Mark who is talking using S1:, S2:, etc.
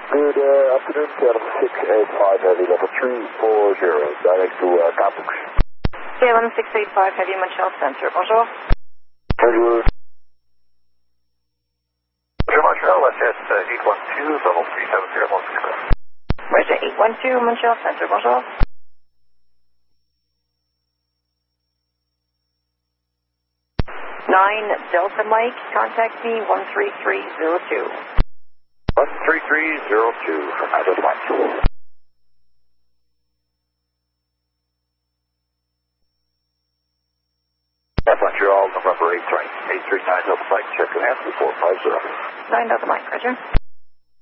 S1: Good afternoon, Seattle 685 Heavy, level 340, direct to Kapux.
S2: KLM 685 Heavy, Montreal Center, bonjour.
S1: Bonjour.
S3: Bonjour Montreal, SS 812, level 370,
S2: Roger, 812 Montreal Center, bonjour. Nine Delta Mike, contact me 13302.
S3: 13302 from Delta Mike. That's Montreal, November 839 Delta Mike, check in at 450.
S2: 9 Delta Mike, Roger.